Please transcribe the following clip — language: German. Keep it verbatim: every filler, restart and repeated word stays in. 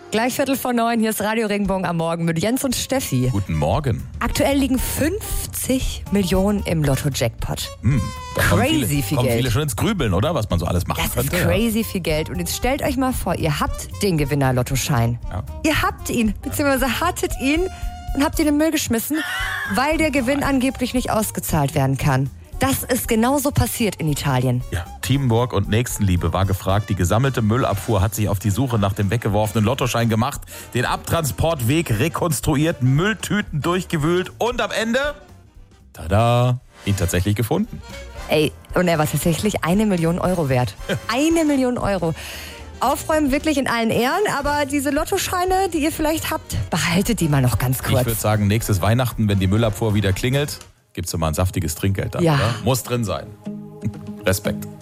Gleich Viertel vor neun, hier ist Radio Regenbogen am Morgen mit Jens und Steffi. Guten Morgen. Aktuell liegen fünfzig Millionen im Lotto-Jackpot. Hm, crazy viele, viel kommen Geld. viele schon ins Grübeln, oder? Was man so alles machen Das könnte. ist crazy viel Geld. Und jetzt stellt euch mal vor, ihr habt den Gewinner-Lottoschein. Ja. Ihr habt ihn, beziehungsweise hattet ihn und habt ihn in den Müll geschmissen, weil der Gewinn angeblich nicht ausgezahlt werden kann. Das ist genauso passiert in Italien. Ja, Teamwork und Nächstenliebe war gefragt. Die gesammelte Müllabfuhr hat sich auf die Suche nach dem weggeworfenen Lottoschein gemacht, den Abtransportweg rekonstruiert, Mülltüten durchgewühlt und am Ende, tada, ihn tatsächlich gefunden. Ey, und er war tatsächlich eine Million Euro wert. Eine Million Euro. Aufräumen wirklich in allen Ehren, aber diese Lottoscheine, die ihr vielleicht habt, behaltet die mal noch ganz kurz. Ich würde sagen, nächstes Weihnachten, wenn die Müllabfuhr wieder klingelt, gibt's doch mal ein saftiges Trinkgeld dann, Ja. oder? Muss drin sein. Respekt.